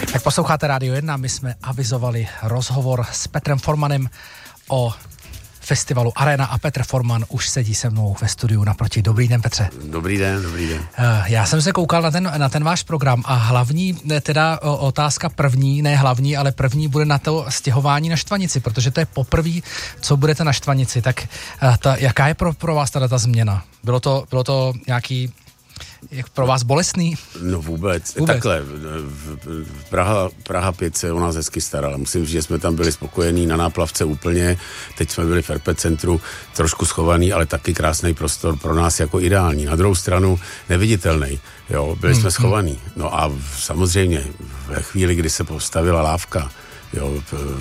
Tak posloucháte Rádio 1, my jsme avizovali rozhovor s Petrem Formanem o festivalu Arena a Petr Forman už sedí se mnou ve studiu naproti. Dobrý den, Petře. Dobrý den, dobrý den. Já jsem se koukal na ten váš program a hlavní, teda otázka první, ne hlavní, ale první bude na to stěhování na Štvanici, protože to je poprvé, co budete na Štvanici. Tak jaká je pro vás ta změna? Bylo to nějaký pro vás bolestný? No vůbec. Takhle, Praha 5 se o nás hezky starala. Musím říct, že jsme tam byli spokojení na náplavce úplně. Teď jsme byli v RP centru, trošku schovaný, ale taky krásný prostor pro nás jako ideální. Na druhou stranu neviditelný. Jo, byli jsme schovaní. No a samozřejmě ve chvíli, kdy se postavila lávka, jo,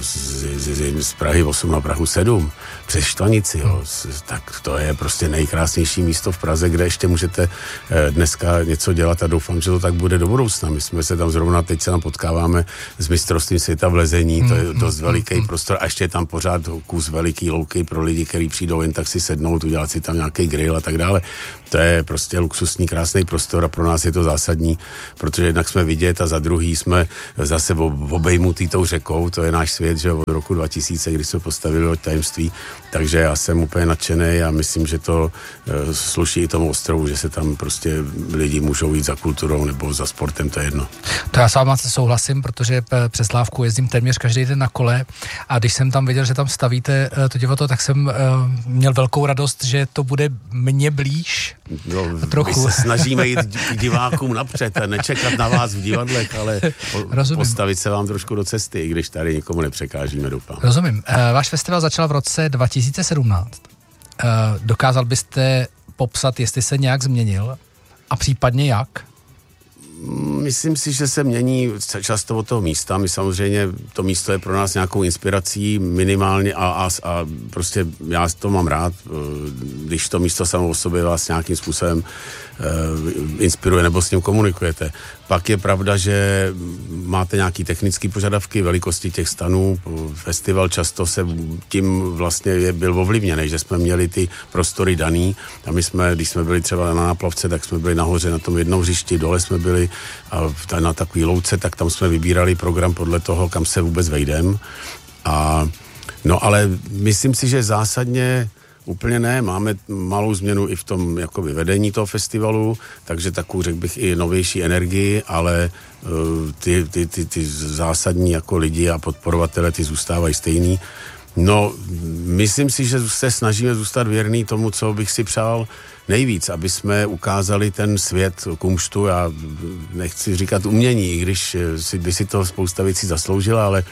z Prahy 8 na Prahu 7, přes Štvanici, jo, tak to je prostě nejkrásnější místo v Praze, kde ještě můžete dneska něco dělat a doufám, že to tak bude do budoucna. My jsme se tam zrovna, teď se tam potkáváme s mistrovstvím světa v lezení, to je dost veliký prostor a ještě je tam pořád kus veliký louky pro lidi, kteří přijdou jen tak si sednout, udělat si tam nějaký grill a tak dále. To je prostě luxusní, krásný prostor a pro nás je to zásadní, protože jednak jsme vidět a za druhý jsme zase obejmutý tou řekou, to je náš svět, že od roku 2000, kdy jsme postavili loď Tajemství, takže já jsem úplně nadšený a myslím, že to sluší i tomu ostrovu, že se tam prostě lidi můžou jít za kulturou nebo za sportem, to je jedno. To já s váma souhlasím, protože přes Lávku jezdím téměř každý den na kole a když jsem tam viděl, že tam stavíte to divadlo, tak jsem měl velkou radost, že to bude mně blíž. No, my se snažíme jít k divákům napřed a nečekat na vás v divadlech, ale postavit se vám trošku do cesty, i když tady nikomu nepřekážíme, doufám. Rozumím. Váš festival začal v roce 2017. Dokázal byste popsat, jestli se nějak změnil a případně jak? Myslím si, že se mění často od toho místa. My samozřejmě, to místo je pro nás nějakou inspirací minimálně a prostě já to mám rád, když to místo samo o sobě vás nějakým způsobem inspiruje nebo s ním komunikujete. Pak je pravda, že máte nějaký technické požadavky, velikosti těch stanů. Festival často se tím vlastně byl ovlivněný, že jsme měli ty prostory daný a my jsme, když jsme byli třeba na náplavce, tak jsme byli nahoře na tom jednom hřišti, dole jsme byli na takový louce, tak tam jsme vybírali program podle toho, kam se vůbec vejdem. No ale myslím si, že zásadně úplně ne, máme malou změnu i v tom jakoby vedení toho festivalu, takže takovou, řekl bych, i novější energii, ale ty zásadní jako lidi a podporovatele, ty zůstávají stejný. No, myslím si, že se snažíme zůstat věrný tomu, co bych si přál nejvíc, aby jsme ukázali ten svět kumštu, já nechci říkat umění, i když by si to spousta věcí zasloužila, ale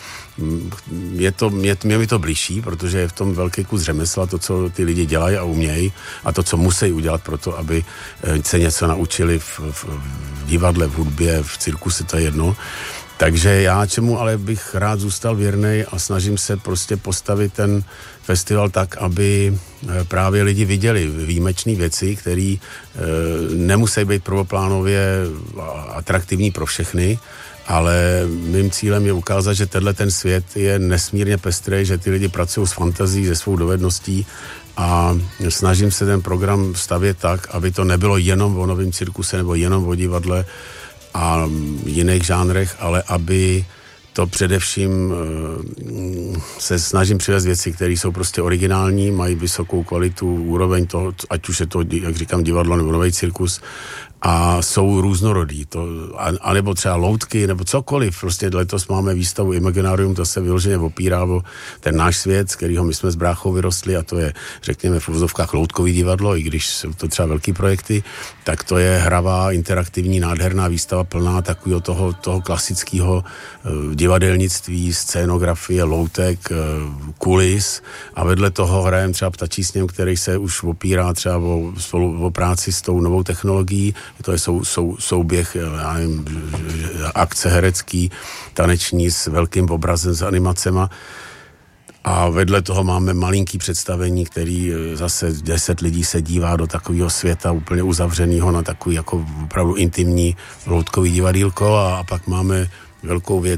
mě mi to blížší, protože je v tom velký kus řemesla, to, co ty lidi dělají a umějí a to, co musí udělat pro to, aby se něco naučili v divadle, v hudbě, v cirkuse, to je jedno. Takže já čemu ale bych rád zůstal věrnej a snažím se prostě postavit ten festival tak, aby právě lidi viděli výjimečné věci, které nemusí být prvoplánově atraktivní pro všechny, ale mým cílem je ukázat, že ten svět je nesmírně pestrý, že ty lidi pracují s fantazí, se svou dovedností a snažím se ten program stavět tak, aby to nebylo jenom o novém cirkuse nebo jenom o divadle a jiných žánrech, ale aby to především se snažím přivést věci, které jsou prostě originální, mají vysokou kvalitu, úroveň toho, ať už je to, jak říkám, divadlo nebo nový cirkus, a jsou různorodí. A nebo třeba loutky, nebo cokoliv. Prostě letos máme výstavu Imaginarium, to se vyloženě opírá o ten náš svět, z kterého my jsme s bráchou vyrostli, a to je, řekněme, v uvozovkách loutkový divadlo, i když jsou to třeba velký projekty, tak to je hravá, interaktivní, nádherná výstava plná takového toho klasického divadelnictví, scénografie, loutek, kulis, a vedle toho hrajeme třeba Ptačí sněm, který se už opírá třeba o práci s tou novou technologií. To je souběh, já nevím, akce herecký, taneční s velkým obrazem, s animacema. A vedle toho máme malinký představení, který zase 10 lidí se dívá do takového světa úplně uzavřeného na takový jako opravdu intimní loutkový divadýlko, a pak máme velkou věc,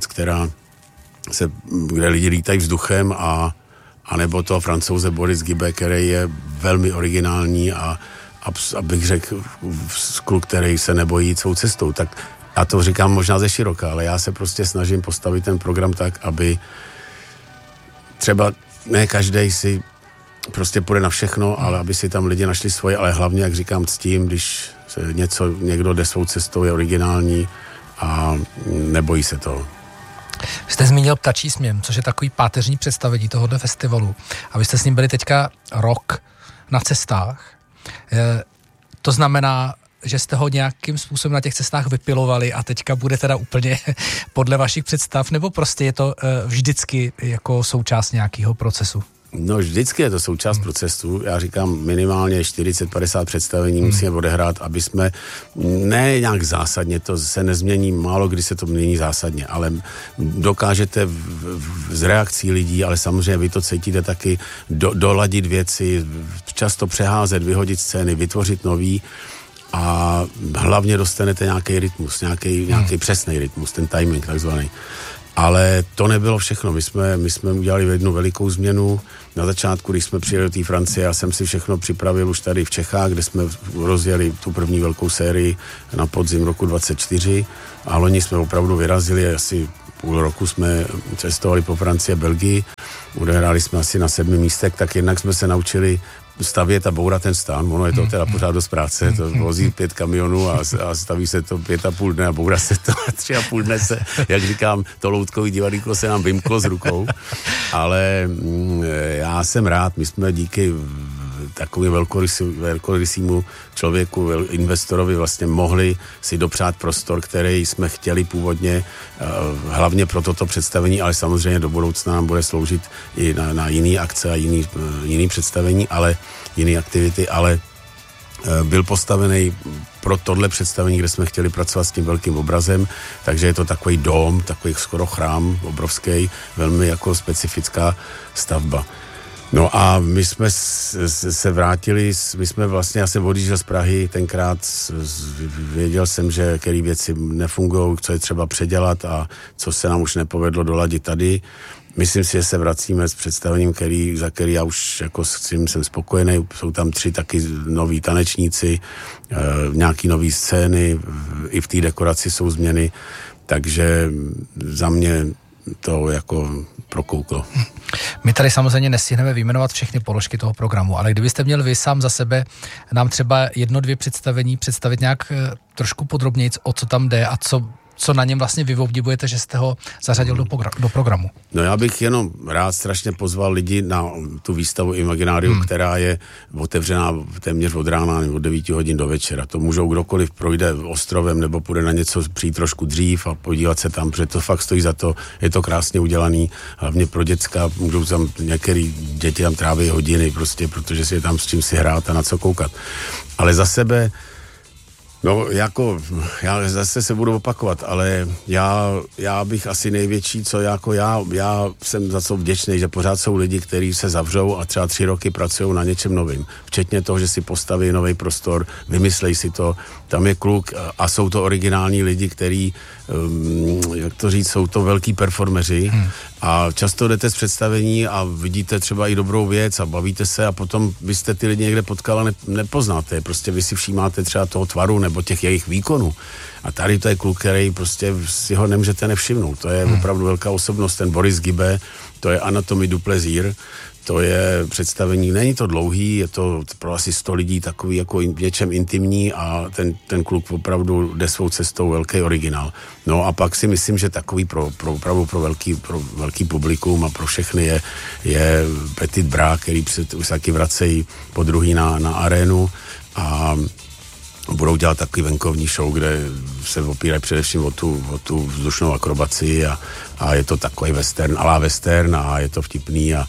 kde lidi lítají vzduchem, a nebo toho Francouze Boris Guibé, který je velmi originální a abych řekl, kluk, který se nebojí jít svou cestou. Tak Já to říkám možná ze široka, ale já se prostě snažím postavit ten program tak, aby třeba ne každej si prostě půjde na všechno, ale aby si tam lidi našli svoje, ale hlavně, jak říkám, ctím, když se někdo jde svou cestou, je originální a nebojí se toho. Jste zmínil Ptačí směm, což je takový páteřní představení tohoto festivalu. A vy jste s ním byli teďka rok na cestách. To znamená, že jste ho nějakým způsobem na těch cestách vypilovali a teďka bude teda úplně podle vašich představ, nebo prostě je to vždycky jako součást nějakého procesu? No vždycky je to součást procesu. Já říkám minimálně 40-50 představení musíme odehrát, aby jsme ne nějak zásadně, to se nezmění, málo kdy se to mění zásadně, ale dokážete z reakcí lidí, ale samozřejmě vy to cítíte taky, doladit věci, často přeházet, vyhodit scény, vytvořit nový a hlavně dostanete nějaký rytmus, nějaký přesný rytmus, ten timing takzvaný. Ale to nebylo všechno. My jsme udělali jednu velikou změnu. Na začátku, když jsme přijeli do té Francie, já jsem si všechno připravil už tady v Čechách, kde jsme rozjeli tu první velkou sérii na podzim roku 24 a loni jsme opravdu vyrazili, asi půl roku jsme cestovali po Francii a Belgii, odehráli jsme asi na 7 místech, tak jednak jsme se naučili stavět a bourat ten stán. Ono je to teda pořád dost práce, to vozí 5 kamionů a staví se to 5,5 dne a bourá se to 3,5 dne se, jak říkám, to loutkový divadýko se nám vymklo z rukou, ale já jsem rád, my jsme díky takovým velkorysímu člověku, investorovi vlastně mohli si dopřát prostor, který jsme chtěli původně, hlavně pro toto představení, ale samozřejmě do budoucna nám bude sloužit i na jiný akce a jiný představení, ale jiný aktivity, ale byl postavený pro tohle představení, kde jsme chtěli pracovat s tím velkým obrazem, takže je to takový dóm, takový skoro chrám obrovský, velmi jako specifická stavba. No a my jsme se vrátili, já jsem odjížděl z Prahy, tenkrát věděl jsem, že který věci nefungují, co je třeba předělat a co se nám už nepovedlo doladit tady. Myslím si, že se vracíme s představením, za který já už jako s tím jsem spokojený. Jsou tam 3 taky noví tanečníci, nějaký nový scény, i v té dekoraci jsou změny, takže za mě to jako prokouklo. My tady samozřejmě nestihneme vyjmenovat všechny položky toho programu, ale kdybyste měl vy sám za sebe nám třeba 1-2 představení představit nějak trošku podrobněji, o co tam jde a co na něm vlastně vy obdivujete, že jste ho zařadil do programu. No já bych jenom rád strašně pozval lidi na tu výstavu Imaginarium, která je otevřená téměř od rána nebo od 9 hodin do večera. To můžou kdokoliv projde ostrovem nebo půjde na něco přijít trošku dřív a podívat se tam, protože to fakt stojí za to, je to krásně udělaný, hlavně pro děcka, můžou tam některé děti tam tráví hodiny prostě, protože si je tam s čím si hrát a na co koukat. Ale za sebe no, jako, já zase se budu opakovat, ale já bych asi největší, co jako já jsem za co vděčný, že pořád jsou lidi, kteří se zavřou a třeba 3 roky pracují na něčem novým. Včetně toho, že si postaví nový prostor, vymyslej si to, tam je kluk a jsou to originální lidi, kteří, jak to říct, jsou to velký performeři a často jdete z představení a vidíte třeba i dobrou věc a bavíte se a potom byste ty lidi někde potkal a nepoznáte. Prostě vy si všímáte třeba toho tvaru nebo těch jejich výkonů. A tady to je kluk, který prostě si ho nemůžete nevšimnout. To je opravdu velká osobnost, ten Boris Gibé, to je Anatomie du plaisir, to je představení, není to dlouhý, je to pro asi 100 lidí takový jako něčem intimní a ten kluk opravdu jde svou cestou, velký originál. No a pak si myslím, že takový opravdu pro velký publikum a pro všechny je Petit Bras, který už taky vracejí po druhý na arénu a budou dělat takový venkovní show, kde se opírají především o tu vzdušnou akrobaci a je to takový western, alá western a je to vtipný a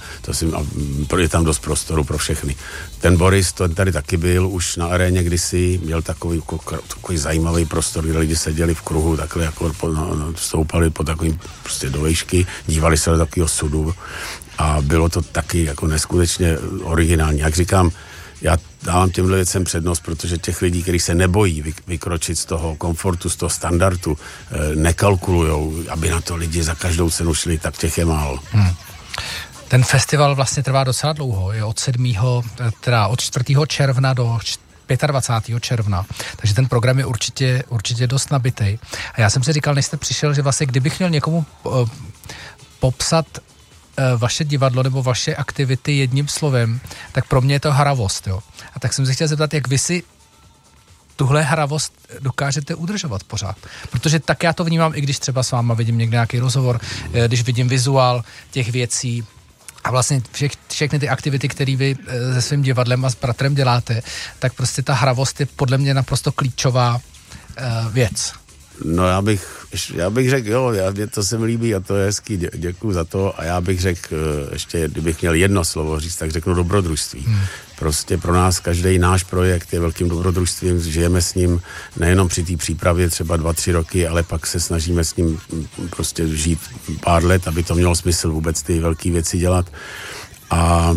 je tam dost prostoru pro všechny. Ten Boris, ten tady taky byl už na aréně kdysi, měl takový zajímavý prostor, kde lidi seděli v kruhu, takhle jako stoupali po takovým prostě do výšky, dívali se do takového sudu a bylo to taky jako neskutečně originální. Jak říkám, já dávám těmhle věcem přednost, protože těch lidí, kteří se nebojí vykročit z toho komfortu, z toho standardu, nekalkulujou, aby na to lidi za každou cenu šli, tak těch je málo. Ten festival vlastně trvá docela dlouho, je od 4. června do 25. června, takže ten program je určitě dost nabitej. A já jsem si říkal, než jste přišel, že vlastně kdybych měl někomu popsat vaše divadlo nebo vaše aktivity jedním slovem, tak pro mě je to hravost, jo. A tak jsem se chtěl zeptat, jak vy si tuhle hravost dokážete udržovat pořád. Protože tak já to vnímám, i když třeba s váma vidím někde nějaký rozhovor, když vidím vizuál těch věcí a vlastně všechny ty aktivity, které vy se svým divadlem a s bratrem děláte, tak prostě ta hravost je podle mě naprosto klíčová věc. No já bych řekl, jo, mě to se mi líbí a to je hezký, děkuju za to a já bych řekl, ještě kdybych měl jedno slovo říct, tak řeknu dobrodružství. Prostě pro nás každý náš projekt je velkým dobrodružstvím, žijeme s ním nejenom při té přípravě třeba 2-3 roky, ale pak se snažíme s ním prostě žít pár let, aby to mělo smysl vůbec ty velké věci dělat. A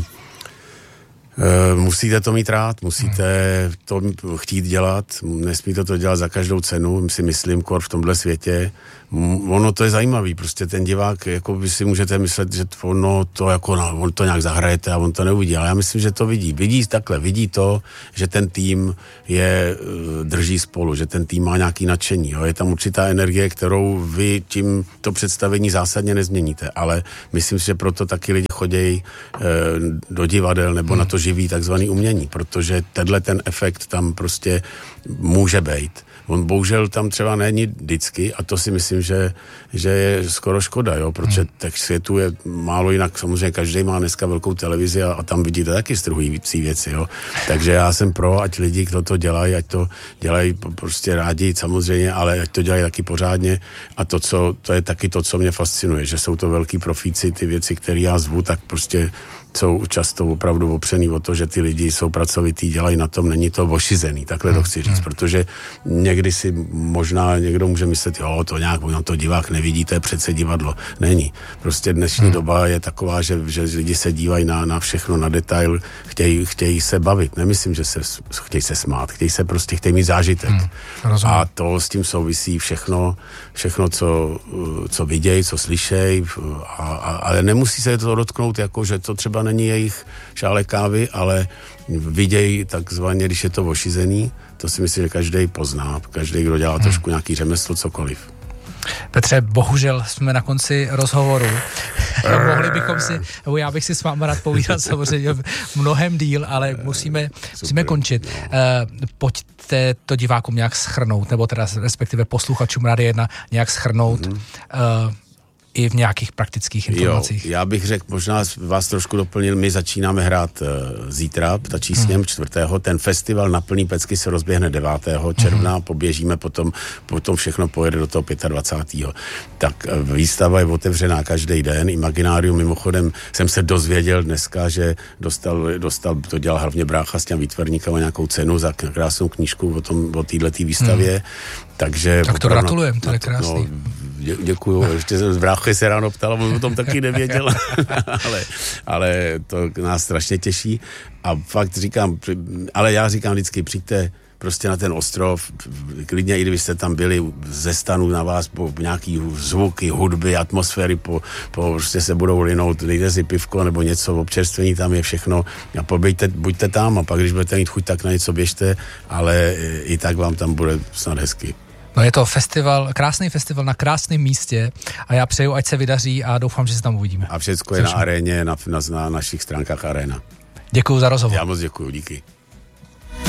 musíte to mít rád, musíte to chtít dělat, nesmíte to dělat za každou cenu, si myslím, kor v tomhle světě. Ono to je zajímavý, prostě ten divák, jako by si můžete myslet, že on to nějak zahrajete a on to neuvidí, ale já myslím, že to vidí to, že ten tým drží spolu, že ten tým má nějaký nadšení, jo? Je tam určitá energie, kterou vy tím to představení zásadně nezměníte, ale myslím si, že proto taky lidi chodějí do divadel nebo na to živý takzvaný umění, protože ten efekt tam prostě může být. On bohužel tam třeba není vždycky a to si myslím, že je skoro škoda, jo, protože těch světů je málo jinak, samozřejmě každý má dneska velkou televizi a tam vidíte taky strhující věci, jo. Takže já jsem pro, ať lidi, kdo to dělají, ať to dělají prostě rádi samozřejmě, ale ať to dělají taky pořádně a to je taky to, co mě fascinuje, že jsou to velký profíci, ty věci, které já zvu, tak prostě jsou často opravdu opřený o to, že ty lidi jsou pracovitý, dělají na tom, není to ošizený, takhle to chci říct, protože někdy si možná někdo může myslet, jo, to nějak, on to divák nevidí, to je přece divadlo. Není. Prostě dnešní doba je taková, že lidi se dívají na všechno, na detail, chtějí se bavit. Nemyslím, že chtějí se smát, chtějí mít zážitek. A to s tím souvisí všechno, co vidějí, co slyšejí, ale nemusí se to dotknout, jako že to třeba není jejich šálek kávy, ale vidějí takzvaně, když je to ošizený, to si myslím, že každý pozná, každý, kdo dělá trošku nějaký řemeslo, cokoliv. Petře, bohužel jsme na konci rozhovoru. Mohli bychom si, nebo já bych si s vámi rád povídal samozřejmě mnohem díl, ale musíme končit. Pojďte to divákům nějak shrnout, nebo teda respektive posluchačům Rádia 1 nějak shrnout i v nějakých praktických informacích. Jo, já bych řekl, možná vás trošku doplnil, my začínáme hrát zítra, Ptačí sněm 4. Ten festival na plný pecky se rozběhne 9. června, poběžíme, potom všechno pojede do toho 25. Tak výstava je otevřená každý den. Imaginárium, mimochodem, jsem se dozvěděl dneska, že dostal to dělal hlavně brácha s těm výtvarníkama nějakou cenu za krásnou knížku o této výstavě. Takže tak to gratulujem, to je krásný. Děkuju, ještě jsem z bráchy se ráno ptal, on o tom taky nevěděl, ale to nás strašně těší a fakt já říkám vždycky, přijďte prostě na ten ostrov, klidně i kdybyste tam byli ze stanu na vás po nějaký zvuky, hudby, atmosféry, prostě se budou linout, dejte si pivko nebo něco, občerstvení, tam je všechno a buďte tam a pak, když budete mít chuť, tak na něco běžte, ale i tak vám tam bude snad hezky. No je to krásný festival na krásném místě a já přeju, ať se vydaří a doufám, že se tam uvidíme. A všechno je na aréně, na našich stránkách Arena. Děkuju za rozhovor. Já moc děkuju, díky.